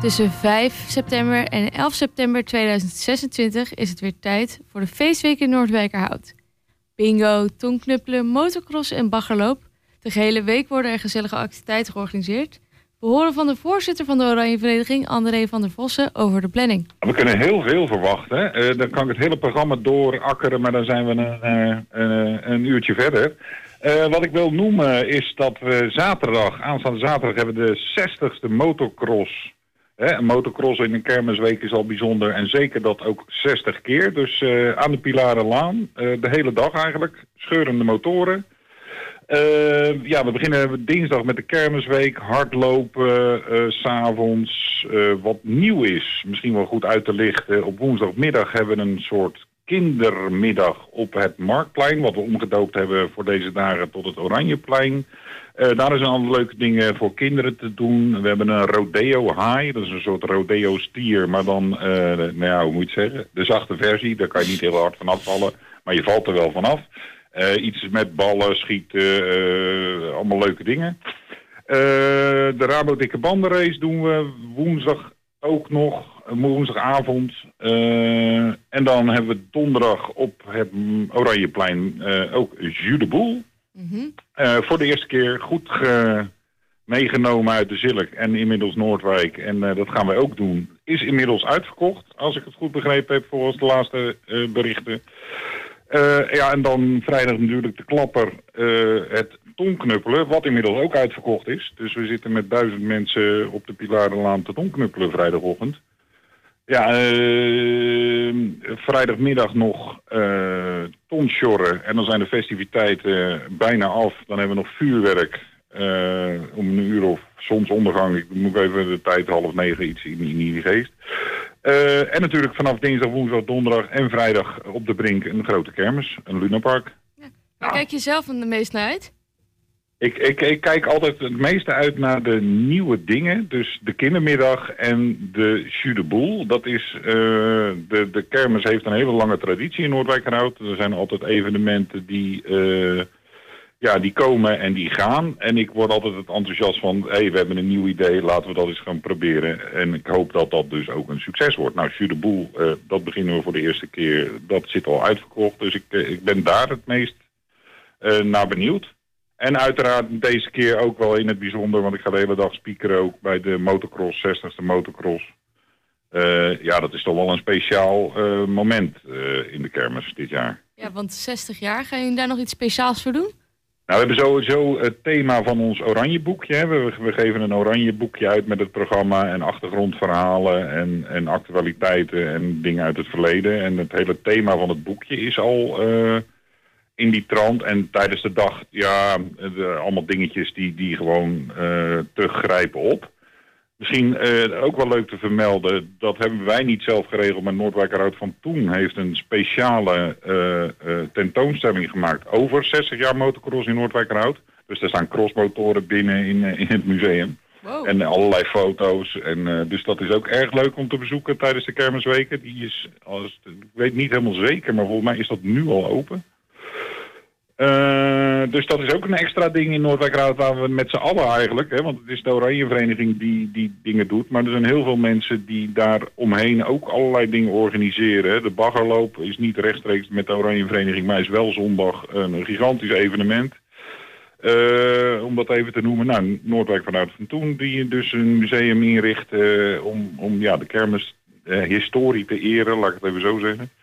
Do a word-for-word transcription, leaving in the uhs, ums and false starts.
Tussen vijf september en elf september tweeduizend zesentwintig is het weer tijd voor de feestweek in Noordwijkerhout. Bingo, tongknuppelen, motocross en baggerloop. De gehele week worden er gezellige activiteiten georganiseerd. We horen van de voorzitter van de Oranje Vereniging, André van der Vossen, over de planning. We kunnen heel veel verwachten. Uh, dan kan ik het hele programma doorakkeren, maar dan zijn we een, uh, een, een uurtje verder. Uh, wat ik wil noemen is dat we zaterdag, aanstaande zaterdag, hebben we de zestigste motocross. Hè, een motocross in een kermisweek is al bijzonder en zeker dat ook zestig keer. Dus uh, aan de Pilarenlaan, uh, de hele dag eigenlijk, scheurende motoren. Uh, ja, we beginnen dinsdag met de kermisweek, hardlopen, uh, 's avonds. Uh, wat nieuw is, misschien wel goed uit te lichten. Op woensdagmiddag hebben we een soort kindermiddag op het Marktplein, wat we omgedoopt hebben voor deze dagen tot het Oranjeplein. Uh, daar zijn alle leuke dingen voor kinderen te doen. We hebben een rodeo high, dat is een soort rodeo stier, maar dan, uh, nou ja, hoe moet je het zeggen, de zachte versie. Daar kan je niet heel hard van afvallen, maar je valt er wel vanaf. Uh, iets met ballen, schieten, uh, allemaal leuke dingen. Uh, de Rabo Dikke Bandenrace doen we woensdag ook nog, woensdagavond. Uh, en dan hebben we donderdag op het Oranjeplein uh, ook Jus de Boel. Mm-hmm. Uh, voor de eerste keer goed ge- meegenomen uit de Zilk en inmiddels Noordwijk. En uh, dat gaan wij ook doen. Is inmiddels uitverkocht, als ik het goed begrepen heb volgens de laatste uh, berichten. Uh, ja, en dan vrijdag natuurlijk de klapper, uh, het tongknuppelen, wat inmiddels ook uitverkocht is. Dus we zitten met duizend mensen op de Pilarenlaan te tongknuppelen vrijdagochtend. Ja, uh, vrijdagmiddag nog uh, tonsjorren en dan zijn de festiviteiten bijna af. Dan hebben we nog vuurwerk uh, om een uur of zonsondergang. Ik moet even de tijd half negen iets in, in die geest. Uh, en natuurlijk vanaf dinsdag, woensdag, donderdag en vrijdag op de Brink een grote kermis, een lunapark. Ja. Waar nou. Kijk je zelf de meest naar uit? Ik, ik, ik kijk altijd het meeste uit naar de nieuwe dingen. Dus de kindermiddag en de Jus de Boel. Dat is, uh, de, de kermis heeft een hele lange traditie in Noordwijkerhout. Er zijn altijd evenementen die, uh, ja, die komen en die gaan. En ik word altijd het enthousiast van, hé, hey, we hebben een nieuw idee, laten we dat eens gaan proberen. En ik hoop dat dat dus ook een succes wordt. Nou, Jus de Boel, uh, dat beginnen we voor de eerste keer. Dat zit al uitverkocht. Dus ik, uh, ik ben daar het meest uh, naar benieuwd. En uiteraard deze keer ook wel in het bijzonder, want ik ga de hele dag speakeren ook bij de motocross, zestigste motocross. Uh, ja, dat is toch wel een speciaal uh, moment uh, in de kermis dit jaar. Ja, want zestig jaar, gaan jullie daar nog iets speciaals voor doen? Nou, we hebben sowieso het thema van ons oranje boekje. Hè. We, we geven een oranje boekje uit met het programma en achtergrondverhalen en, en actualiteiten en dingen uit het verleden. En het hele thema van het boekje is al Uh, in die trant en tijdens de dag, ja, de, allemaal dingetjes die, die gewoon uh, teruggrijpen op. Misschien uh, ook wel leuk te vermelden, dat hebben wij niet zelf geregeld, maar Noordwijkerhout van toen heeft een speciale uh, uh, tentoonstelling gemaakt over zestig jaar motocross in Noordwijkerhout. Dus er staan crossmotoren binnen in, uh, in het museum. Wow. En allerlei foto's. En, uh, dus dat is ook erg leuk om te bezoeken tijdens de kermisweken. Die is, als, ik weet niet helemaal zeker, maar volgens mij is dat nu al open. Uh, dus dat is ook een extra ding in Noordwijkerhout waar we met z'n allen eigenlijk, hè, want het is de Oranje Vereniging die die dingen doet, maar er zijn heel veel mensen die daar omheen ook allerlei dingen organiseren. De baggerloop is niet rechtstreeks met de Oranje Vereniging, maar is wel zondag een gigantisch evenement. Uh, om dat even te noemen, nou, Noordwijkerhout van toen, die dus een museum inricht uh, om, om ja, de kermis uh, historie te eren, laat ik het even zo zeggen.